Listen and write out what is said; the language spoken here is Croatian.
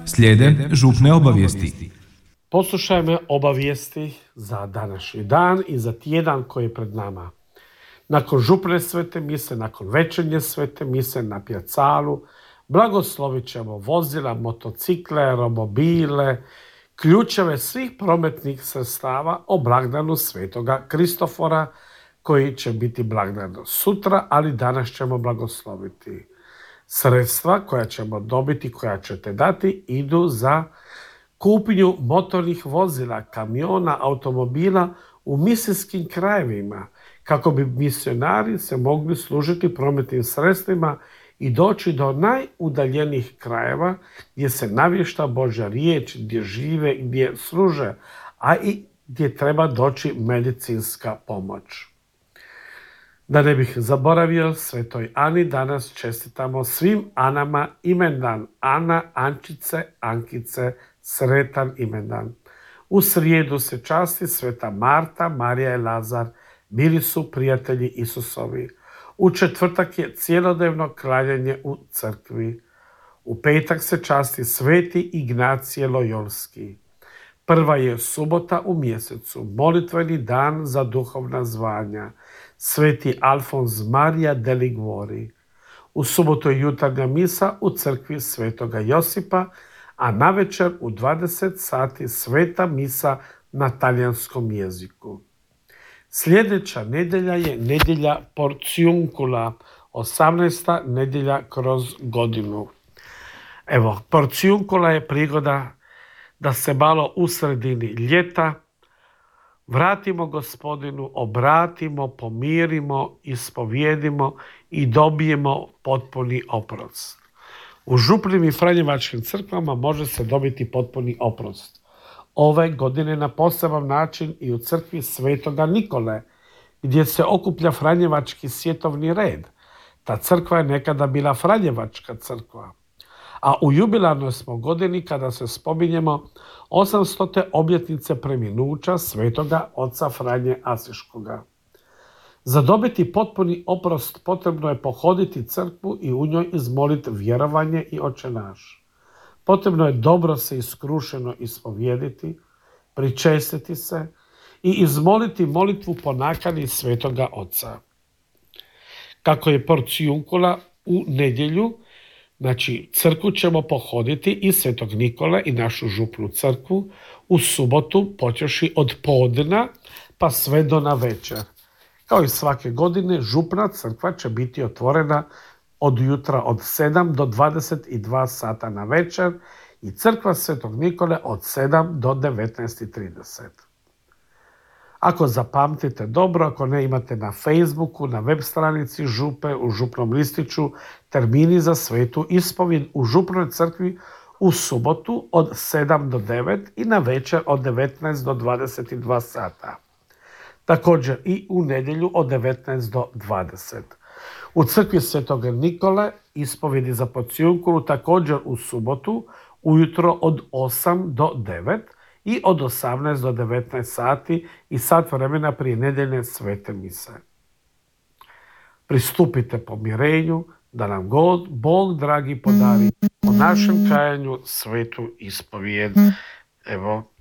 Slijede župne obavijesti. Poslušajmo obavijesti za današnji dan i za tjedan koji je pred nama. Nakon župne svete mise, nakon večernje svete mise na pjacalu, blagoslovit ćemo vozila, motocikle, romobile, ključeve svih prometnih sredstava o blagdanu svetoga Kristofora, koji će biti blagdan sutra, ali danas ćemo blagosloviti. Sredstva koja ćemo dobiti, koja ćete dati, idu za kupnju motornih vozila, kamiona, automobila u misijskim krajevima, kako bi misionari se mogli služiti prometnim sredstvima i doći do najudaljenijih krajeva gdje se navješta Božja riječ, gdje žive, gdje služe, a i gdje treba doći medicinska pomoć. Da ne bih zaboravio, svetoj Ani danas čestitamo svim Anama imendan. Ana, Ančice, Ankice, sretan imendan. U srijedu se časti sveta Marta, Marija i Lazar, bili su prijatelji Isusovi. U četvrtak je cjelodnevno klanjanje u crkvi. U petak se časti sveti Ignacije Lojolski. Prva je subota u mjesecu, molitveni dan za duhovna zvanja, sveti Alfons Marija de Liguori. U subotu je jutarnja misa u crkvi svetoga Josipa, a navečer u 20 sati sveta misa na talijanskom jeziku. Sljedeća nedjelja je nedjelja Porciuncula, 18. nedjelja kroz godinu. Evo, Porciuncula je prigoda da se malo u sredini ljeta vratimo Gospodinu, obratimo, pomirimo, ispovijedimo i dobijemo potpuni oprost. U župnim i franjevačkim crkvama može se dobiti potpuni oprost. Ove godine na poseban način i u crkvi svetoga Nikole, gdje se okuplja franjevački svjetovni red. Ta crkva je nekada bila franjevačka crkva. A u jubilarnoj smo godini kada se spominjemo 800. obljetnice preminuća svetoga oca Franje Asiškoga. Za dobiti potpuni oprost potrebno je pohoditi crkvu i u njoj izmoliti vjerovanje i Oče naš. Potrebno je dobro se iskrušeno ispovijediti, pričestiti se i izmoliti molitvu po nakani svetoga oca. Kako je Porciuncula u nedjelju, znači crkvu ćemo pohoditi i svetog Nikole i našu župnu crkvu u subotu počevši od podna pa sve do navečer. Kao i svake godine, župna crkva će biti otvorena od jutra od 7 do 22 sata na večer i crkva svetog Nikole od 7 do 19:30. Ako zapamtite dobro, ako ne, imate na Facebooku, na web stranici župe, u župnom listiću, termini za svetu ispovijed u župnoj crkvi u subotu od 7 do 9 i na večer od 19 do 22 sata. Također i u nedjelju od 19 do 20. U crkvi svetog Nikole ispovjedi za Porciunculu također u subotu ujutro od 8 do 9 i od 18 do 19 sati i sat vremena prije nedjeljne svete mise. Pristupite pomirenju da nam Bog dragi podari po našem kajanju svetu ispovijed. Evo,